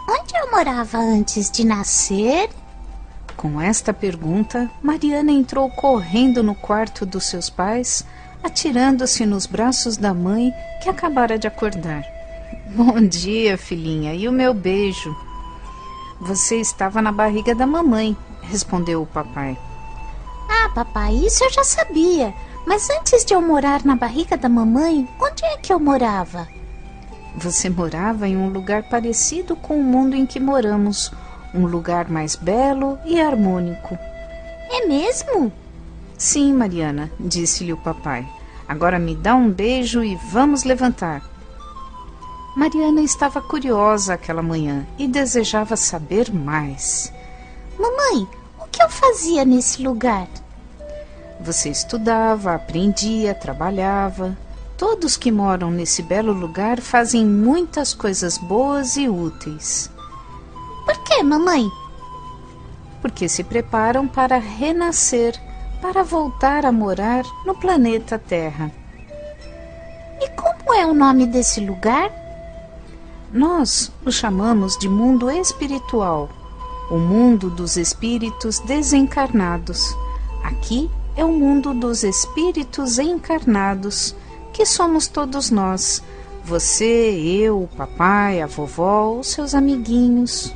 onde eu morava antes de nascer? Com esta pergunta, Mariana entrou correndo no quarto dos seus pais, atirando-se nos braços da mãe, que acabara de acordar. Bom dia, filhinha, e o meu beijo? Você estava na barriga da mamãe, respondeu o papai. Ah, papai, isso eu já sabia. Mas antes de eu morar na barriga da mamãe, onde é que eu morava? Você morava em um lugar parecido com o mundo em que moramos, um lugar mais belo e harmônico. É mesmo? Sim, Mariana, disse-lhe o papai. Agora me dá um beijo e vamos levantar. Mariana estava curiosa aquela manhã e desejava saber mais. Mamãe, o que eu fazia nesse lugar? Você estudava, aprendia, trabalhava. Todos que moram nesse belo lugar fazem muitas coisas boas e úteis. Por que, mamãe? Porque se preparam para renascer, para voltar a morar no planeta Terra. E como é o nome desse lugar? Nós o chamamos de mundo espiritual, o mundo dos espíritos desencarnados. Aqui é o mundo dos espíritos encarnados, que somos todos nós. Você, eu, o papai, a vovó, os seus amiguinhos.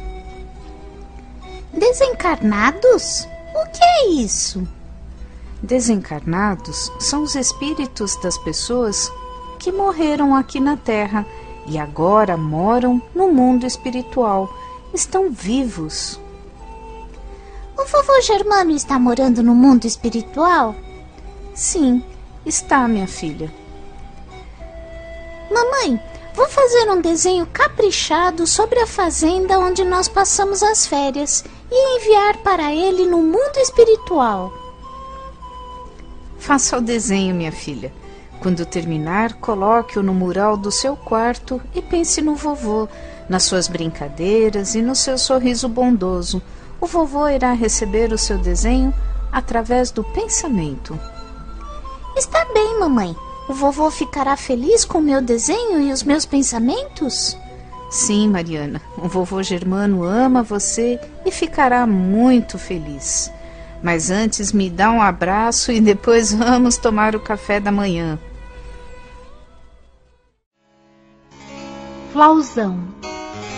Desencarnados? O que é isso? Desencarnados são os espíritos das pessoas que morreram aqui na Terra e agora moram no mundo espiritual. Estão vivos. O vovô Germano está morando no mundo espiritual? Sim, está, minha filha. Mamãe, vou fazer um desenho caprichado sobre a fazenda onde nós passamos as férias e enviar para ele no mundo espiritual. Faça o desenho, minha filha. Quando terminar, coloque-o no mural do seu quarto e pense no vovô, nas suas brincadeiras e no seu sorriso bondoso. O vovô irá receber o seu desenho através do pensamento. Está bem, mamãe. O vovô ficará feliz com o meu desenho e os meus pensamentos? Sim, Mariana. O vovô Germano ama você e ficará muito feliz. Mas antes me dá um abraço e depois vamos tomar o café da manhã. Flauzão.